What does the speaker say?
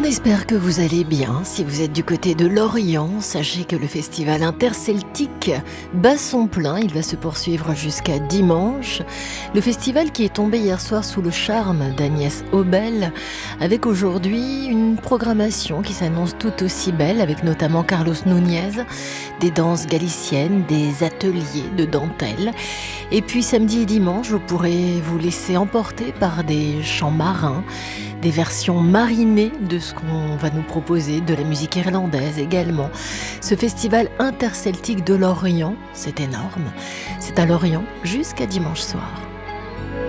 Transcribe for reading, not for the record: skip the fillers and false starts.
espère que vous allez bien. Si vous êtes du côté de l'Orient, sachez que le festival interceltique bat son plein. Il va se poursuivre jusqu'à dimanche. Le festival qui est tombé hier soir sous le charme d'Agnès Obel, avec aujourd'hui une programmation qui s'annonce tout aussi belle, avec notamment Carlos Núñez, des danses galiciennes, des ateliers de dentelle. Et puis samedi et dimanche, vous pourrez vous laisser emporter par des chants marins, des versions marinées de ce qu'on va nous proposer, de la musique irlandaise également. Ce festival interceltique de l'Orient, c'est énorme. C'est à l'Orient jusqu'à dimanche soir.